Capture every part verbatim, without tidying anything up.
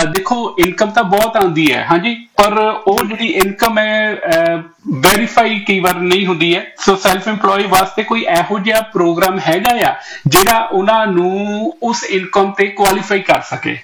ਦੇਖੋ ਇਨਕਮ ਤਾਂ ਬਹੁਤ ਆਉਂਦੀ ਹੈ ਹਾਂਜੀ, ਪਰ ਉਹ ਜਿਹੜੀ ਇਨਕਮ ਹੈ ਵੈਰੀਫਾਈ ਕਈ ਵਾਰ ਨਹੀਂ ਹੁੰਦੀ ਹੈ। ਸੋ ਸੈਲਫ ਇੰਪਲੋਈ ਵਾਸਤੇ ਕੋਈ ਇਹੋ ਜਿਹਾ ਪ੍ਰੋਗਰਾਮ ਹੈਗਾ ਆ ਜਿਹੜਾ ਉਹਨਾਂ ਨੂੰ ਉਸ ਇਨਕਮ ਤੇ ਕੁਆਲੀਫਾਈ ਕਰ ਸਕੇ?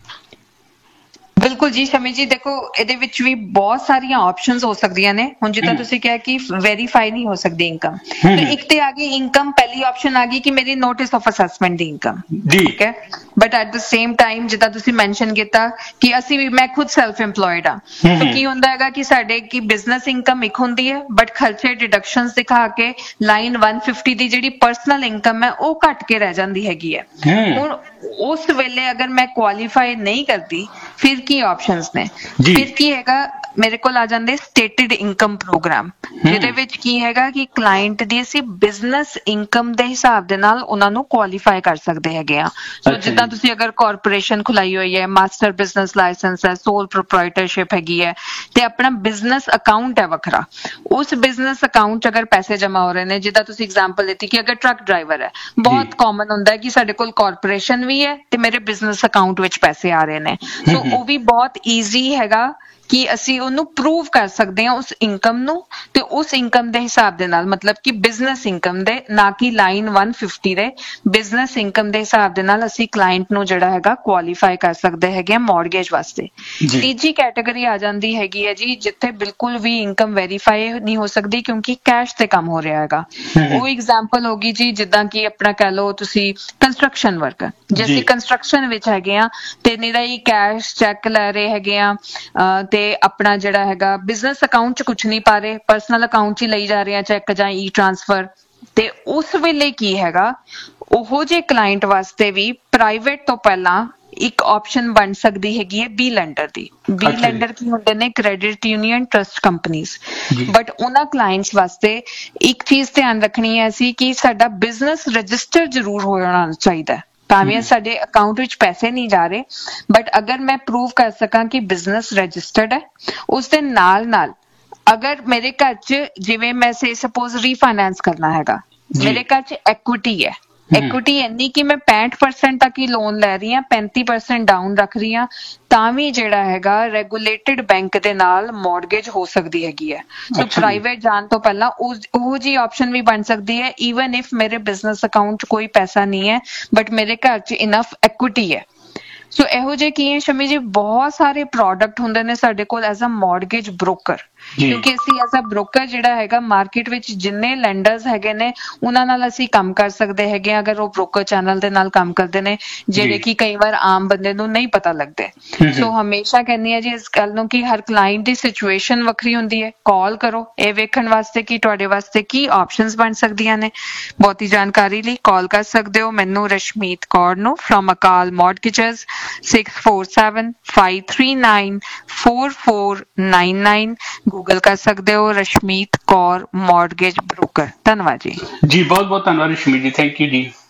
ਬਿਲਕੁਲ ਜੀ ਸ਼ਮੀ ਜੀ, ਦੇਖੋ ਇਹਦੇ ਵਿੱਚ ਵੀ ਬਹੁਤ ਸਾਰੀਆਂ ਆਪਸ਼ਨਸ ਹੋ ਸਕਦੀਆਂ ਨੇ। ਹੁਣ ਜਿੱਦਾਂ ਤੁਸੀਂ ਕਿਹਾ ਕਿ ਵੈਰੀਫਾਈ ਨਹੀਂ ਹੋ ਸਕਦੀ ਇਨਕਮ, ਤੇ ਇੱਕ ਤੇ ਆ ਗਈ ਇਨਕਮ, ਪਹਿਲੀ ਆਪਸ਼ਨ ਆ ਗਈ ਕਿ ਮੇਰੀ notice of assessment the income, ਠੀਕ ਹੈ। But at the same time ਜਿੱਦਾਂ ਤੁਸੀਂ ਮੈਂਸ਼ਨ ਕੀਤਾ ਕਿ ਅਸੀਂ ਵੀ, ਮੈਂ ਖੁਦ ਸੈਲਫ ਇੰਪਲੋਇਡ ਆ, ਤਾਂ ਕੀ ਹੁੰਦਾ ਹੈਗਾ ਕਿ ਸਾਡੇ ਕੀ ਬਿਜ਼ਨਸ ਇਨਕਮ ਇੱਕ ਹੁੰਦੀ ਹੈ, ਬਟ ਖਰਚੇ ਡਿਡਕਸ਼ਨਸ ਦਿਖਾ ਕੇ ਲਾਈਨ ਇੱਕ ਸੌ ਪਚਾਸ ਦੀ ਜਿਹੜੀ ਪਰਸਨਲ ਇਨਕਮ ਹੈ ਉਹ ਘਟ ਕੇ ਰਹਿ ਜਾਂਦੀ ਹੈਗੀ ਹੈ। ਹੁਣ ਉਸ ਵੇਲੇ ਅਗਰ ਮੈਂ ਕੁਆਲੀਫਾਈ ਨਹੀਂ ਕਰਦੀ, ਫਿਰ ਕੀ ਆਪਸ਼ਨਸ ਨੇ? ਫਿਰ ਕੀ ਹੈਗਾ, ਮੇਰੇ ਕੋਲ ਆ ਜਾਂਦੇ ਸਟੇਟਡ ਇਨਕਮ ਪ੍ਰੋਗਰਾਮ, ਜਿਹਦੇ ਵਿੱਚ ਕੀ ਹੈਗਾ ਕਿ ਕਲਾਇੰਟ ਦੀ ਅਸੀਂ ਬਿਜ਼ਨਸ ਇਨਕਮ ਦੇ ਹਿਸਾਬ ਦੇ ਨਾਲ ਉਹਨਾਂ ਨੂੰ ਕੁਆਲੀਫਾਈ ਕਰ ਸਕਦੇ ਹੈਗੇ ਆ। ਸੋ ਜਿੱਦਾਂ ਤੁਸੀਂ ਅਗਰ ਕਾਰਪੋਰੇਸ਼ਨ ਖੁਲਾਈ ਹੋਈ ਹੈ, ਮਾਸਟਰ ਬਿਜ਼ਨਸ ਲਾਇਸੈਂਸ ਹੈ, ਸੋਲ ਪ੍ਰੋਪਰਾਈਟਰਸ਼ਿਪ ਹੈਗੀ ਹੈ, ਤੇ ਆਪਣਾ ਬਿਜ਼ਨਸ ਅਕਾਊਂਟ ਹੈ ਵੱਖਰਾ, ਉਸ ਬਿਜ਼ਨਸ ਅਕਾਊਂਟ 'ਚ ਅਗਰ ਪੈਸੇ ਜਮਾ ਹੋ ਰਹੇ ਨੇ, ਜਿੱਦਾਂ ਤੁਸੀਂ ਐਗਜ਼ਾਮਪਲ ਦਿੱਤੀ ਕਿ ਅਗਰ ਟਰੱਕ ਡਰਾਈਵਰ ਹੈ, ਬਹੁਤ ਕਾਮਨ ਹੁੰਦਾ ਹੈ ਕਿ ਸਾਡੇ ਕੋਲ ਕਾਰਪੋਰੇਸ਼ਨ ਵੀ ਹੈ ਤੇ ਮੇਰੇ ਬਿਜ਼ਨਸ ਅਕਾਊਂਟ ਵਿੱਚ ਪੈਸੇ ਆ ਰਹੇ ਨੇ। ਸੋ ਉਹ ਵੀ ਬਹੁਤ ਈਜ਼ੀ ਹੈਗਾ ਕਿ ਅਸੀਂ ਉਹਨੂੰ ਪ੍ਰੂਵ ਕਰ ਸਕਦੇ ਹਾਂ ਉਸ ਇਨਕਮ ਨੂੰ, ਤੇ ਉਸ ਇਨਕਮ ਦੇ ਹਿਸਾਬ ਦੇ ਨਾਲ, ਮਤਲਬ ਕਿ ਬਿਜ਼ਨਸ ਇਨਕਮ ਦੇ, ਨਾ ਕਿ ਲਾਈਨ ਇੱਕ ਸੌ ਪਚਾਸ ਦੇ, ਬਿਜ਼ਨਸ ਇਨਕਮ ਦੇ ਹਿਸਾਬ ਦੇ ਨਾਲ ਅਸੀਂ ਕਲਾਇੰਟ ਨੂੰ ਜਿਹੜਾ ਹੈਗਾ ਕੁਆਲੀਫਾਈ ਕਰ ਸਕਦੇ ਹੈਗੇ ਆ ਮੌਰਗੇਜ ਵਾਸਤੇ। ਤੀਜੀ ਕੈਟਾਗਰੀ ਆ ਜਾਂਦੀ ਹੈਗੀ ਹੈ ਜੀ ਜਿੱਥੇ ਬਿਲਕੁਲ ਵੀ ਇਨਕਮ ਵੈਰੀਫਾਈ ਨਹੀਂ ਹੋ ਸਕਦੀ ਕਿਉਂਕਿ ਕੈਸ਼ ਤੇ ਕੰਮ ਹੋ ਰਿਹਾ ਹੈਗਾ। ਉਹ ਐਗਜ਼ਾਮਪਲ ਹੋਗੀ ਜੀ ਜਿੱਦਾਂ ਕਿ ਆਪਣਾ ਕਹਿ ਲਓ ਤੁਸੀਂ ਕੰਸਟਰਕਸ਼ਨ ਵਰਕਰ, ਜੇ ਅਸੀਂ ਕੰਸਟਰਕਸ਼ਨ ਵਿੱਚ ਹੈਗੇ ਆ ਤੇ ਨਿਰਾ ਹੀ ਕੈਸ਼ ਚੈੱਕ ਲੈ ਰਹੇ ਹੈਗੇ ਆ ਤੇ ਆਪਣਾ ਜਿਹੜਾ ਹੈਗਾ ਬਿਜ਼ਨਸ ਅਕਾਊਂਟ 'ਚ ਕੁਛ ਨਹੀਂ ਪਾ ਰਹੇ, ਪਰਸਨਲ ਅਕਾਊਂਟ 'ਚ ਹੀ ਲਈ ਜਾ ਰਹੇ ਆ ਚੈੱਕ ਜਾਂ ਈ ਟ੍ਰਾਂਸਫਰ, ਤੇ ਉਸ ਵੇਲੇ ਕੀ ਹੈਗਾ, ਉਹੋ ਜਿਹੇ ਕਲਾਇੰਟ ਵਾਸਤੇ ਵੀ ਪ੍ਰਾਈਵੇਟ ਤੋਂ ਪਹਿਲਾਂ ਇੱਕ ਆਪਸ਼ਨ ਬਣ ਸਕਦੀ ਹੈਗੀ ਹੈ ਬੀ ਲੈਂਡਰ ਦੀ। ਬੀ ਲੈਂਡਰ ਕੀ ਹੁੰਦੇ ਨੇ? Credit union, trust companies. But ਉਹਨਾਂ ਕਲਾਇੰਟਸ ਵਾਸਤੇ ਇੱਕ ਚੀਜ਼ ਧਿਆਨ ਰੱਖਣੀ ਹੈ ਅਸੀਂ ਕਿ ਸਾਡਾ ਬਿਜ਼ਨਸ ਰਜਿਸਟਰ ਜ਼ਰੂਰ ਹੋਣਾ ਚਾਹੀਦਾ। ਭਾਵੇਂ ਸਾਡੇ ਅਕਾਊਂਟ ਵਿੱਚ ਪੈਸੇ ਨਹੀਂ ਜਾ ਰਹੇ, ਬਟ ਅਗਰ ਮੈਂ ਪ੍ਰੂਵ ਕਰ ਸਕਾਂ ਕਿ ਬਿਜ਼ਨਸ ਰਜਿਸਟਰਡ ਹੈ, ਉਸ ਦੇ ਨਾਲ ਨਾਲ ਅਗਰ ਮੇਰੇ ਘਰ 'ਚ, ਜਿਵੇਂ ਮੈਂ ਸੇ ਸਪੋਜ਼ ਰੀਫਾਈਨੈਂਸ ਕਰਨਾ ਹੈਗਾ, ਮੇਰੇ ਘਰ 'ਚ ਐਕੁਇਟੀ ਹੈ, ਐਕੁਇਟੀ ਇੰਨੀ ਕਿ ਮੈਂ ਪੈਂਹਠ ਪਰਸੈਂਟ ਤੱਕ ਹੀ ਲੋਨ ਲੈ ਰਹੀ ਹਾਂ, ਪੈਂਤੀ ਪਰਸੈਂਟ ਡਾਊਨ ਰੱਖ ਰਹੀ ਹਾਂ, ਤਾਂ ਵੀ ਜਿਹੜਾ ਹੈਗਾ ਰੈਗੂਲੇਟਡ ਬੈਂਕ ਦੇ ਨਾਲ ਮੌਰਗੇਜ ਹੋ ਸਕਦੀ ਹੈਗੀ ਹੈ। ਸੋ ਪ੍ਰਾਈਵੇਟ ਜਾਣ ਤੋਂ ਪਹਿਲਾਂ ਉਹ ਜੀ ਆਪਸ਼ਨ ਵੀ ਬਣ ਸਕਦੀ ਹੈ, ਈਵਨ ਇਫ ਮੇਰੇ ਬਿਜ਼ਨਸ ਅਕਾਊਂਟ 'ਚ ਕੋਈ ਪੈਸਾ ਨਹੀਂ ਹੈ ਬਟ ਮੇਰੇ ਘਰ 'ਚ ਇਨਫ ਐਕੁਇਟੀ ਹੈ। ਸੋ ਇਹੋ ਜਿਹੇ ਕੀ ਹੈ ਸ਼ਮੀ ਜੀ, ਬਹੁਤ ਸਾਰੇ ਪ੍ਰੋਡਕਟ ਹੁੰਦੇ ਨੇ ਸਾਡੇ ਕੋਲ ਐਜ਼ ਅ ਮੌਰਗੇਜ ਬ੍ਰੋਕਰ, ਕਿਉਂਕਿ ਅਸੀਂ ਐਜ਼ ਅ ਬ੍ਰੋਕਰ ਜਿਹੜਾ ਹੈਗਾ ਮਾਰਕੀਟ ਵਿੱਚ ਜਿੰਨੇ ਲੈਂਡਰਸ ਹੈਗੇ ਨੇ ਉਹਨਾਂ ਨਾਲ ਅਸੀਂ ਕੰਮ ਕਰ ਸਕਦੇ ਹੈਗੇ ਆ, ਅਗਰ ਉਹ ਬ੍ਰੋਕਰ ਚੈਨਲ ਦੇ ਨਾਲ ਕੰਮ ਕਰਦੇ ਨੇ, ਜਿਹੜੇ ਕਿ ਕਈ ਵਾਰ ਆਮ ਬੰਦੇ ਨੂੰ ਨਹੀਂ ਪਤਾ ਲੱਗਦੇ। ਸੋ ਹਮੇਸ਼ਾ ਕਹਿੰਦੀ ਆ ਜੀ ਇਸ ਗੱਲ ਨੂੰ ਕਿ ਹਰ ਕਲਾਇੰਟ ਦੀ ਸਿਚੁਏਸ਼ਨ ਵੱਖਰੀ ਹੁੰਦੀ ਹੈ। ਕਾਲ ਕਰੋ ਇਹ ਵੇਖਣ ਵਾਸਤੇ ਕਿ ਤੁਹਾਡੇ ਵਾਸਤੇ ਕੀ ਆਪਸ਼ਨਸ ਬਣ ਸਕਦੀਆਂ ਨੇ। ਬਹੁਤੀ ਜਾਣਕਾਰੀ ਲਈ ਕਾਲ ਕਰ ਸਕਦੇ ਹੋ ਮੈਨੂੰ, ਰਸ਼ਮੀਤ ਕੌਰ ਨੂੰ, from Akal ਮੌਰਗੇਜਸ, six four seven five three nine four four nine nine. Google ਕਰ ਸਕਦੇ ਹੋ ਰਸ਼ਮੀਤ ਕੌਰ ਮੌਰਗੇਜ ਬ੍ਰੋਕਰ। ਧੰਨਵਾਦ ਜੀ। ਜੀ ਬਹੁਤ ਬਹੁਤ ਧੰਨਵਾਦ ਰਸ਼ਮੀਤ ਜੀ, ਥੈਂਕ ਯੂ ਜੀ।